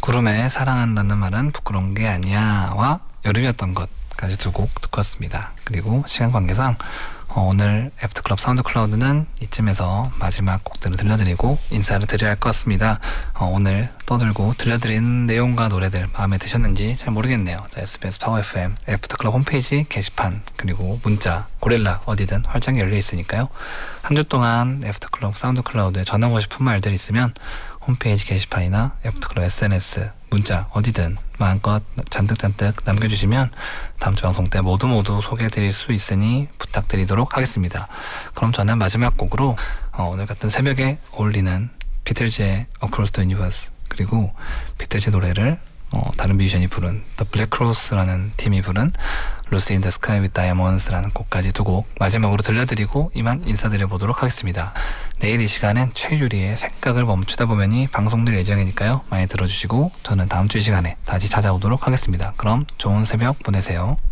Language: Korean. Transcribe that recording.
구름에 사랑한다는 말은 부끄러운 게 아니야와 여름이었던 것까지 두 곡 듣고 왔습니다. 그리고 시간 관계상 오늘 애프터클럽 사운드 클라우드는 이쯤에서 마지막 곡들을 들려드리고 인사를 드려야 할 것 같습니다. 오늘 떠들고 들려드린 내용과 노래들 마음에 드셨는지 잘 모르겠네요. 자, SBS 파워 FM 애프터클럽 홈페이지 게시판 그리고 문자 고릴라 어디든 활짝 열려 있으니까요. 한 주 동안 애프터클럽 사운드 클라우드에 전하고 싶은 말들 있으면 홈페이지 게시판이나 애프터클럽 SNS 문자 어디든 마음껏 잔뜩 남겨주시면 다음 주 방송 때 모두 소개해드릴 수 있으니 부탁드리도록 하겠습니다. 그럼 저는 마지막 곡으로 오늘 같은 새벽에 어울리는 비틀즈의 Across the Universe 그리고 비틀즈 노래를 다른 뮤지션이 부른 The Black Cross라는 팀이 부른 Lucy in the Sky with Diamonds라는 곡까지 두 곡 마지막으로 들려드리고 이만 인사드려보도록 하겠습니다. 내일 이 시간엔 최유리의 생각을 멈추다 보면이 방송될 예정이니까요. 많이 들어주시고 저는 다음 주 이 시간에 다시 찾아오도록 하겠습니다. 그럼 좋은 새벽 보내세요.